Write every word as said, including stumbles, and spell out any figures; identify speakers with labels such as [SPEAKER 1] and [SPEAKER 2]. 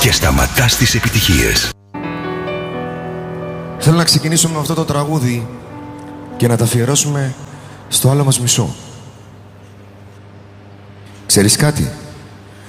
[SPEAKER 1] και σταματάς τις επιτυχίες.
[SPEAKER 2] Θέλω να ξεκινήσουμε με αυτό το τραγούδι και να τα αφιερώσουμε στο άλλο μας μισό. Ξέρεις κάτι?